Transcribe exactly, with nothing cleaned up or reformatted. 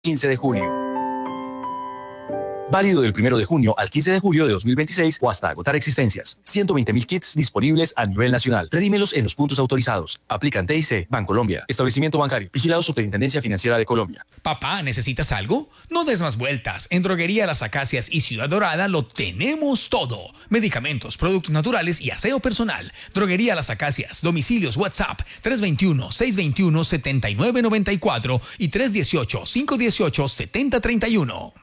quince de junio. Válido del primero de junio al quince de julio de dos mil veintiséis o hasta agotar existencias. ciento veinte mil kits disponibles a nivel nacional. Redímelos en los puntos autorizados. Aplican T I C, Bancolombia. Establecimiento bancario. Vigilado Superintendencia Financiera de Colombia. Papá, ¿necesitas algo? No des más vueltas. En Droguería Las Acacias y Ciudad Dorada lo tenemos todo. Medicamentos, productos naturales y aseo personal. Droguería Las Acacias. Domicilios WhatsApp tres dos uno, seis dos uno, siete nueve nueve cuatro y tres uno ocho, cinco uno ocho, siete cero tres uno.